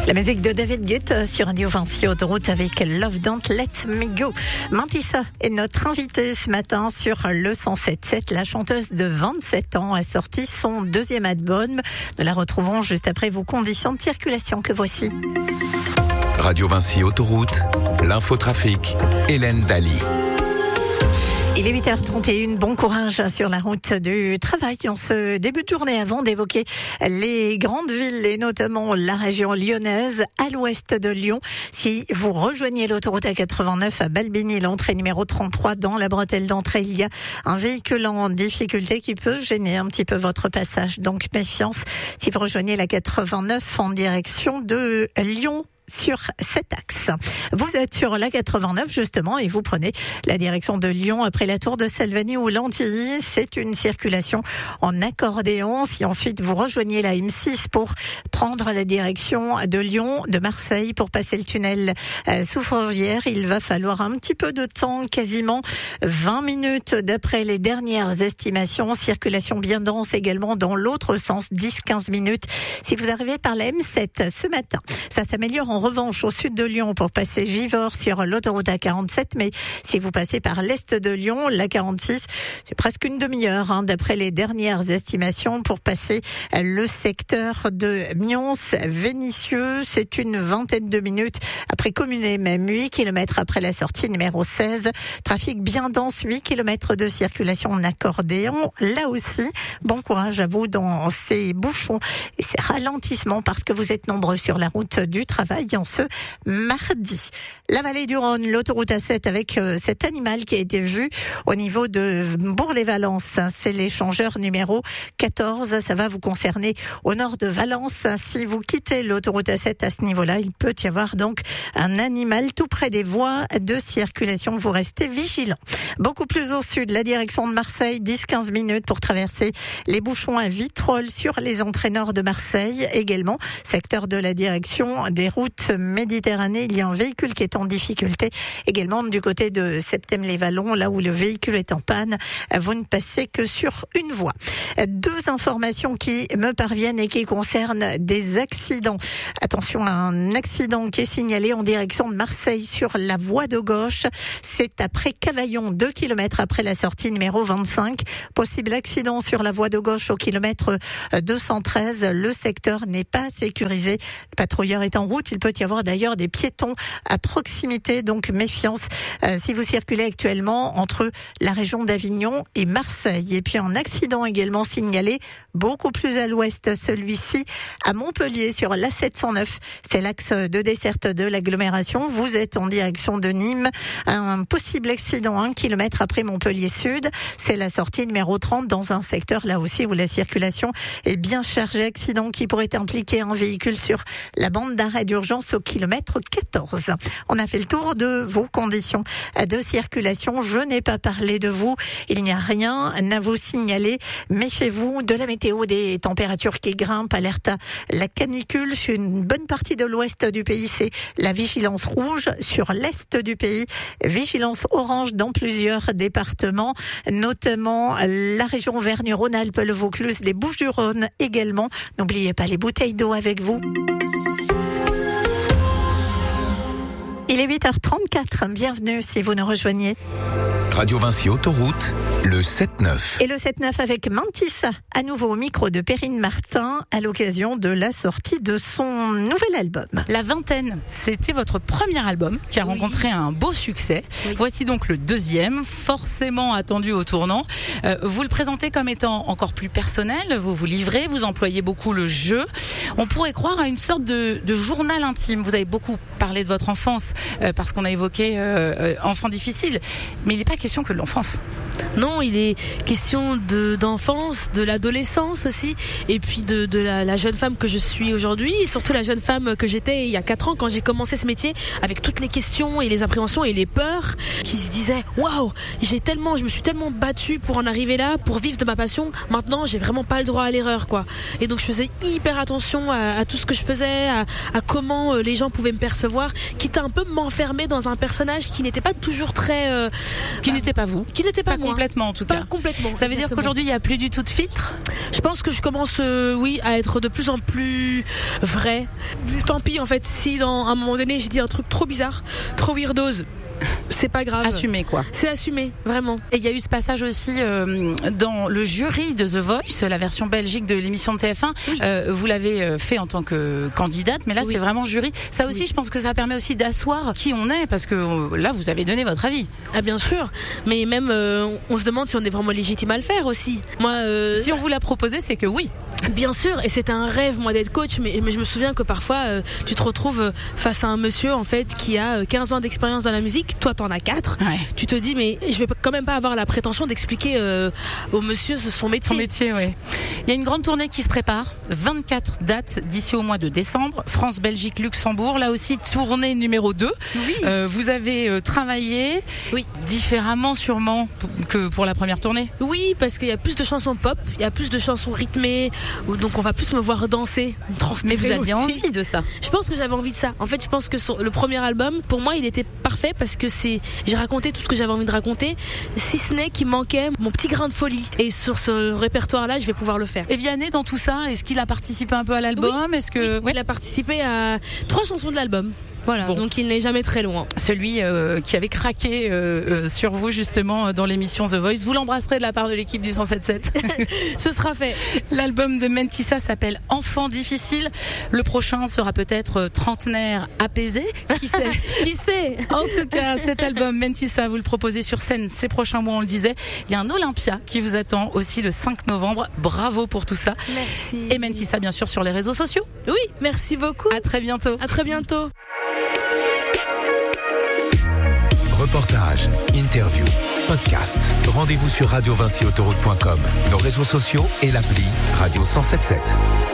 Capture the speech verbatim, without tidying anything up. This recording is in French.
La musique de David Guetta sur Radio Vinci Autoroute avec Love Don't Let Me Go. Mantissa est notre invitée ce matin sur le cent sept sept. La chanteuse de vingt-sept ans a sorti son deuxième album. Nous la retrouvons juste après vos conditions de circulation que voici. Radio Vinci Autoroute, l'infotrafic, Hélène Daly. Il est huit heures trente et une, bon courage sur la route du travail en ce début de journée avant d'évoquer les grandes villes et notamment la région lyonnaise à l'ouest de Lyon. Si vous rejoignez l'autoroute A quatre-vingt-neuf à Balbigny, l'entrée numéro trente-trois dans la bretelle d'entrée, il y a un véhicule en difficulté qui peut gêner un petit peu votre passage. Donc méfiance si vous rejoignez la quatre-vingt-neuf en direction de Lyon. Sur cet axe. Vous êtes sur la quatre-vingt-neuf justement et vous prenez la direction de Lyon après la tour de Salvani ou Lantilly. C'est une circulation en accordéon. Si ensuite vous rejoignez la M six pour prendre la direction de Lyon, de Marseille pour passer le tunnel sous Fourvière, il va falloir un petit peu de temps, quasiment vingt minutes d'après les dernières estimations. Circulation bien dense également dans l'autre sens, dix à quinze minutes. Si vous arrivez par la M sept ce matin, ça s'améliore en revanche au sud de Lyon pour passer Givors sur l'autoroute A quarante-sept, mais si vous passez par l'est de Lyon, la quarante-six, c'est presque une demi-heure hein, d'après les dernières estimations pour passer le secteur de Mions-Vénissieux. C'est une vingtaine de minutes après Communé, même huit kilomètres après la sortie numéro seize. Trafic bien dense, huit kilomètres de circulation en accordéon. Là aussi, bon courage à vous dans ces bouchons et ces ralentissements parce que vous êtes nombreux sur la route du travail en ce mardi. La vallée du Rhône, l'autoroute A sept avec euh, cet animal qui a été vu au niveau de Bourg-les-Valences. C'est l'échangeur numéro quatorze. Ça va vous concerner au nord de Valence. Si vous quittez l'autoroute A sept à ce niveau-là, il peut y avoir donc un animal tout près des voies de circulation. Vous restez vigilants. Beaucoup plus au sud, la direction de Marseille, dix à quinze minutes pour traverser les bouchons à Vitrolles sur les entrées nord de Marseille. Également, secteur de la direction des routes Méditerranée, il y a un véhicule qui est en difficulté. Également du côté de Septem-les-Vallons, là où le véhicule est en panne, vous ne passez que sur une voie. Deux informations qui me parviennent et qui concernent des accidents. Attention à un accident qui est signalé en direction de Marseille sur la voie de gauche. C'est après Cavaillon, deux kilomètres après la sortie numéro vingt-cinq. Possible accident sur la voie de gauche au kilomètre deux cent treize. Le secteur n'est pas sécurisé. Le patrouilleur est en route. Il peut y avoir d'ailleurs des piétons à proximité, donc méfiance euh, si vous circulez actuellement entre la région d'Avignon et Marseille. Et puis un accident également signalé beaucoup plus à l'ouest, celui-ci à Montpellier sur l'A sept cent neuf. C'est l'axe de desserte de l'agglomération. Vous êtes en direction de Nîmes. Un possible accident un kilomètre après Montpellier Sud. C'est la sortie numéro trente dans un secteur là aussi où la circulation est bien chargée. Accident qui pourrait impliquer un véhicule sur la bande d'arrêt d'urgence au kilomètre quatorze. On a fait le tour de vos conditions de circulation. Je n'ai pas parlé de vous. Il n'y a rien à vous signaler. Méfiez-vous de la météo, des températures qui grimpent. Alerte à la canicule sur une bonne partie de l'ouest du pays. C'est la vigilance rouge. Sur l'est du pays, vigilance orange dans plusieurs départements, notamment la région Auvergne-Rhône-Alpes, le Vaucluse, les Bouches-du-Rhône également. N'oubliez pas les bouteilles d'eau avec vous. Il est huit heures trente-quatre, bienvenue si vous nous rejoignez. Radio Vinci Autoroute, le sept neuf. Et le sept neuf avec Mantissa, à nouveau au micro de Perrine Martin, à l'occasion de la sortie de son nouvel album. La Vingtaine, c'était votre premier album qui a oui. rencontré un beau succès. Oui. Voici donc le deuxième, forcément attendu au tournant. Euh, vous le présentez comme étant encore plus personnel, vous vous livrez, vous employez beaucoup le jeu. On pourrait croire à une sorte de, de journal intime. Vous avez beaucoup parlé de votre enfance, euh, parce qu'on a évoqué euh, euh, enfant difficile, mais il n'est pas question que de l'enfance. Non, il est question de, d'enfance, de l'adolescence aussi, et puis de, de la, la jeune femme que je suis aujourd'hui, et surtout la jeune femme que j'étais il y a quatre ans quand j'ai commencé ce métier, avec toutes les questions et les appréhensions et les peurs, qui se disaient waouh, j'ai tellement, je me suis tellement battue pour en arriver là, pour vivre de ma passion. Maintenant, j'ai vraiment pas le droit à l'erreur, quoi. Et donc, je faisais hyper attention à, à tout ce que je faisais, à, à comment euh, les gens pouvaient me percevoir, quitte à un peu m'enfermer dans un personnage qui n'était pas toujours très, euh, qui n'était pas vous. Qui n'était pas, pas moi. complètement en tout Pas cas. complètement. Ça veut exactement. dire qu'aujourd'hui il n'y a plus du tout de filtre. Je pense que je commence, euh, oui, à être de plus en plus vrai. Tant pis en fait, si dans, à un moment donné j'ai dit un truc trop bizarre, trop weirdos, c'est pas grave. Assumé quoi. C'est assumé, vraiment. Et il y a eu ce passage aussi euh, dans le jury de The Voice, la version belgique de l'émission de T F un. Oui. Euh, vous l'avez fait en tant que candidate, mais là Oui. c'est vraiment jury. Ça aussi, Oui. je pense que ça permet aussi d'asseoir qui on est, parce que euh, là vous avez donné votre avis. Ah bien sûr, mais même euh, on se demande si on est vraiment légitime à le faire aussi. Moi, euh, Si on vous l'a proposé, c'est que oui. bien sûr, et c'était un rêve moi d'être coach, mais, mais je me souviens que parfois euh, tu te retrouves face à un monsieur en fait qui a quinze ans d'expérience dans la musique, toi t'en as quatre. Ouais. Tu te dis mais je vais quand même pas avoir la prétention d'expliquer euh, au monsieur son métier. Son métier, oui. Il y a une grande tournée qui se prépare, vingt-quatre dates d'ici au mois de décembre, France, Belgique, Luxembourg, là aussi tournée numéro deux. Oui. Euh, vous avez euh, travaillé Oui. différemment sûrement p- que pour la première tournée. Oui, parce qu'il y a plus de chansons pop, il y a plus de chansons rythmées, où- donc on va plus me voir danser, me transpirer Mais vous aviez aussi. envie de ça. Je pense que j'avais envie de ça. En fait, je pense que son- le premier album, pour moi, il était parfait parce que c'est, j'ai raconté tout ce que j'avais envie de raconter, si ce n'est qu'il manquait mon petit grain de folie. Et sur ce répertoire-là, je vais pouvoir le faire. Et Vianney, dans tout ça, est-ce qu'il a participé un peu à l'album? Est-ce que Oui, il a participé à trois chansons de l'album. Voilà, Bon. donc il n'est jamais très loin. celui euh, qui avait craqué euh, euh, sur vous justement euh, dans l'émission The Voice, vous l'embrasserez de la part de l'équipe du cent sept sept. Ce sera fait. L'album de Mentissa s'appelle Enfant difficile. Le prochain sera peut-être euh, trentenaire apaisé. Qui sait? Qui sait? En tout cas, cet album Mentissa, vous le proposez sur scène ces prochains mois, on le disait. Il y a un Olympia qui vous attend aussi le cinq novembre. Bravo pour tout ça. Merci. Et Mentissa, bien sûr, sur les réseaux sociaux. Oui, merci beaucoup. À très bientôt. À très bientôt. Reportages, interviews, podcasts. Rendez-vous sur radio vinci autoroute point com, nos réseaux sociaux et l'appli Radio cent soixante-dix-sept.